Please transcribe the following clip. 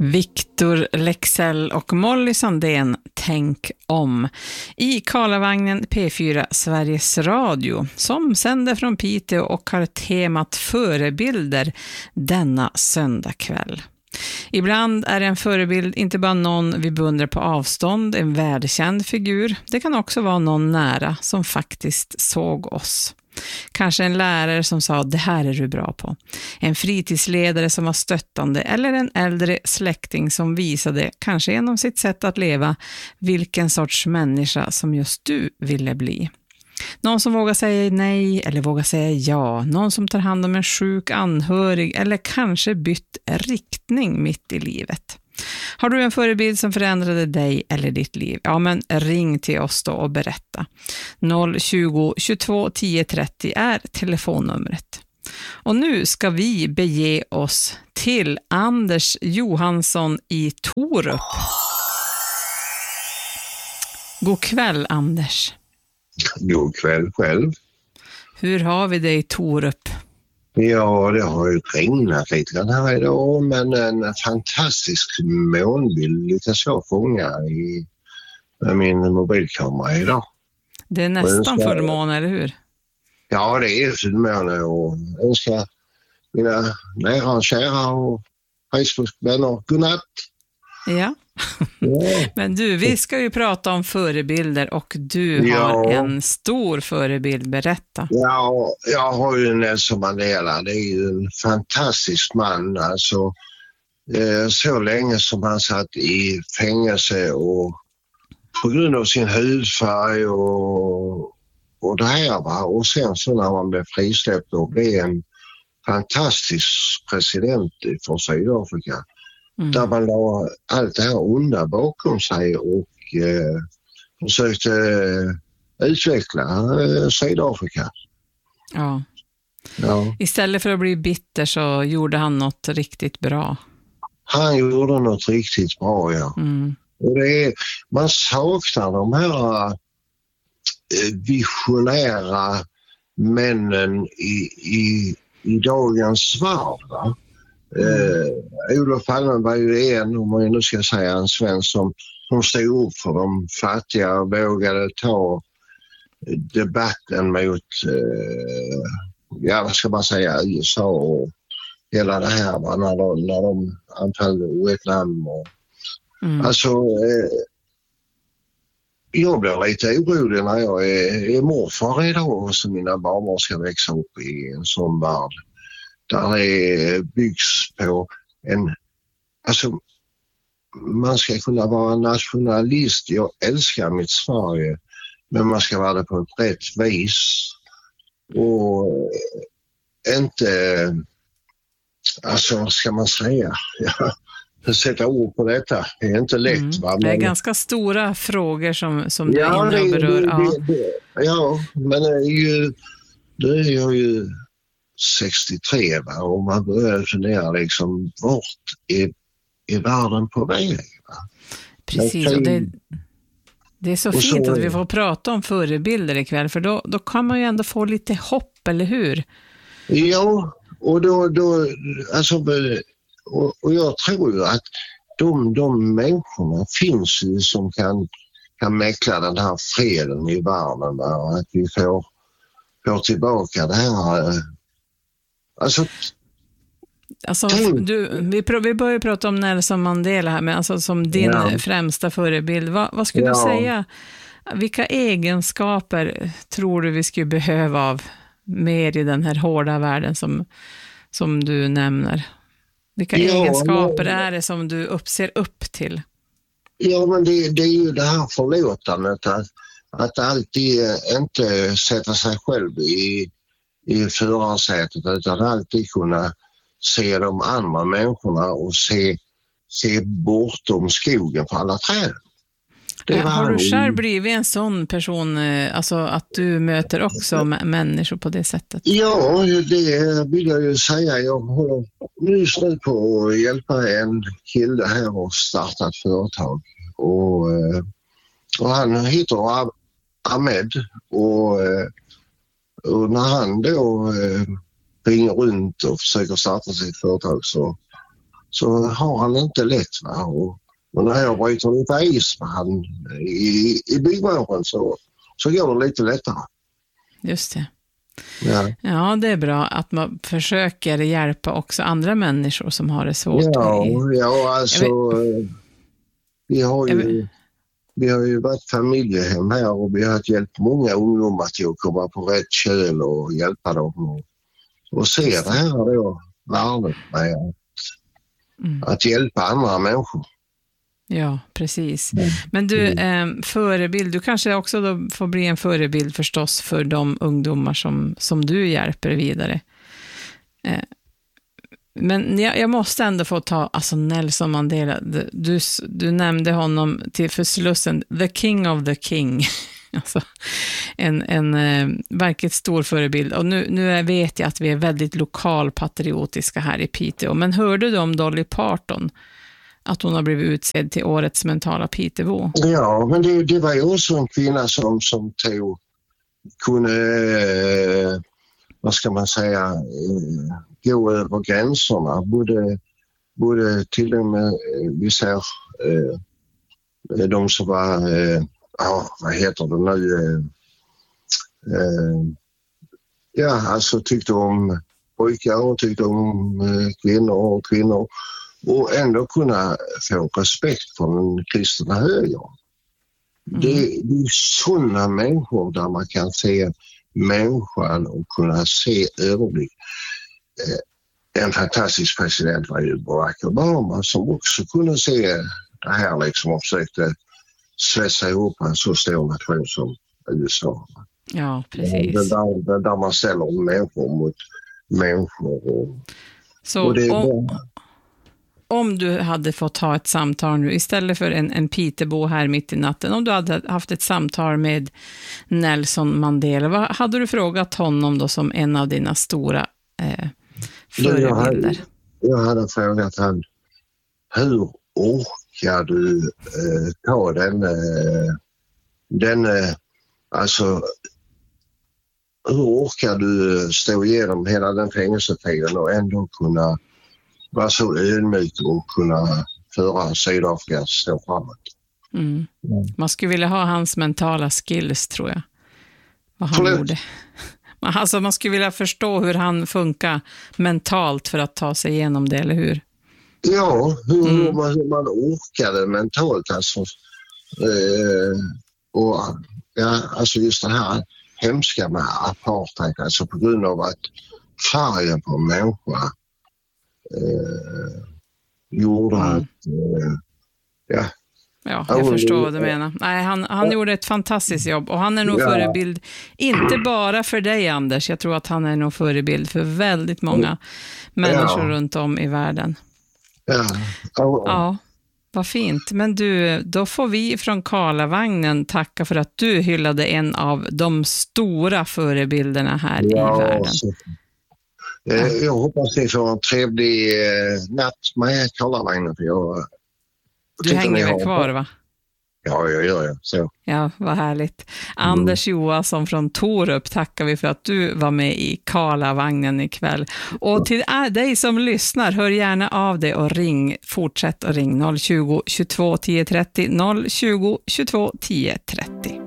Victor Lexell och Molly Sandén, Tänk om. I Karlavagnen P4 Sveriges Radio som sänder från Piteå och har temat förebilder denna söndagkväll. Ibland är en förebild inte bara någon vi beundrar på avstånd, en världskänd figur. Det kan också vara någon nära som faktiskt såg oss. Kanske en lärare som sa det här är du bra på. En fritidsledare som var stöttande eller en äldre släkting som visade, kanske genom sitt sätt att leva, vilken sorts människa som just du ville bli. Någon som vågar säga nej eller vågar säga ja. Någon som tar hand om en sjuk anhörig eller kanske bytt riktning mitt i livet. Har du en förebild som förändrade dig eller ditt liv? Ja, men ring till oss då och berätta. 020 22 10 30 är telefonnumret. Och nu ska vi bege oss till Anders Johansson i Torup. God kväll, Anders. God kväll själv. Hur har vi det i Torup? Ja, det har ju regnat lite grann här idag, men en fantastisk månbild lyckas jag fånga med min mobilkamera idag. Det är nästan fullmåne, eller hur? Ja, det är fullmåne och jag önskar mina nära och kära och Facebook-vänner godnatt. Ja. Men du, vi ska ju prata om förebilder och du har en stor förebild, berätta. Ja, jag har ju Nelson Mandela, det är ju en fantastisk man, alltså så länge som han satt i fängelse och på grund av sin hudfärg och det här va, och sen så när man blev frisläppt och blev en fantastisk president för Sydafrika. Där man la allt det här onda bakom sig och försökte utveckla Sydafrika. Ja. Istället för att bli bitter så gjorde han något riktigt bra. Han gjorde något riktigt bra, ja. Och man saknar de här visionära männen i dagens värld, va? Olof Palme var ju om man nu ska säga en svensk som stod upp för de fattiga och vågade ta debatten mot vad ska man säga, USA och hela det här va, när de anföll Vietnam och alltså jag blir lite orolig när jag är morfar idag och så mina barn ska växa upp i en sån värld. Där det byggs på alltså man ska kunna vara nationalist, jag älskar mitt Sverige, men man ska vara det på ett rätt vis och inte, alltså ska man säga, sätta ord på detta, det är inte lätt va? Men det är ganska stora frågor som du berör. Ja, men det är ju 63 va? Och man börjar fundera liksom vart är världen på väg va? Precis, och det är så fint att vi får prata om förebilder ikväll, för då kan man ju ändå få lite hopp, eller hur? Ja, och då alltså, och jag tror ju att de människorna finns ju som kan mäkla den här freden i världen va? Att vi får tillbaka det här. Alltså vi börjar prata om Nelson Mandela här, men alltså som din främsta förebild. Vad skulle du säga? Vilka egenskaper tror du vi skulle behöva av mer i den här hårda världen som du nämner? Vilka egenskaper är det som du ser upp till? Ja, men det är ju det här förlåtandet att alltid inte sätta sig själv i förarsätet utan alltid kunna se de andra människorna och se bortom skogen för alla träd. Har du själv blivit en sån person, alltså att du möter också människor på det sättet? Ja, det vill jag ju säga. Jag håller just nu på att hjälpa en kille här och starta ett företag. Och han heter Ahmed och när han då ringer runt och försöker starta sitt företag så har han inte lätt. Va? Och när jag bryter lite is med han i byggvåren så går det lite lättare. Just det. Ja. Ja, det är bra att man försöker hjälpa också andra människor som har det svårt. Ja, alltså vi har ju varit familjehem här och vi har hjälpt många ungdomar till att komma på rätt köl och hjälpa dem och se det här då värdet med att hjälpa andra människor. Ja, precis. Men du, förebild, du kanske också då får bli en förebild förstås för de ungdomar som du hjälper vidare. Men jag måste ändå få ta Nelson Mandela. Du nämnde honom för Slussen, the king of the king. Alltså, en verkligt stor förebild. Och nu vet jag att vi är väldigt lokalpatriotiska här i Piteå. Men hörde du om Dolly Parton? Att hon har blivit utsedd till årets mentala Pitebo. Ja, men det var ju också en kvinna som kunde, vad ska man säga, gå över gränserna. Både till och med, vi ser de som var, vad heter det nu, alltså tyckte om pojkar och tyckte om kvinnor. Och ändå kunna få respekt från den kristna höger. Det är sådana människor där man kan se människan och kunna se överblick. En fantastisk president var ju Barack Obama som också kunde se det här liksom och försökte svässa ihop en så stor nation som USA. Ja, precis. Där man ställer människor mot människor. Så om du hade fått ha ett samtal nu, istället för en Pitebo här mitt i natten, om du hade haft ett samtal med Nelson Mandela, vad hade du frågat honom då som en av dina stora förebilder? Jag hade frågat han, hur orkar du ta alltså hur orkar du stå igenom hela den fängelsetiden och ändå kunna vara så ödmjuk och kunna föra Sydafrika så framåt. Man skulle vilja ha hans mentala skills, tror jag. Vad han gjorde. Alltså man skulle vilja förstå hur han funkar mentalt för att ta sig igenom det, eller hur? Ja, hur man orkade mentalt alltså. Och alltså just det här hemska med apartheid, alltså på grund av att färgen på människa gjorde att Ja, jag förstår vad du menar. Nej, han gjorde ett fantastiskt jobb och han är nog förebild, inte bara för dig, Anders. Jag tror att han är nog förebild för väldigt många människor runt om i världen. Ja, vad fint. Men du, då får vi från Karlavagnen tacka för att du hyllade en av de stora förebilderna här i världen. Jag hoppas ni får en trevlig natt med Karlavagnen. Du hänger väl kvar, va? Ja, jag gör det. Så. Ja, vad härligt. Anders Johansson från Torup, tackar vi för att du var med i Karlavagnen ikväll. Och till dig som lyssnar, hör gärna av dig och fortsätt att ring 020 22 10 30 020 22 10 30.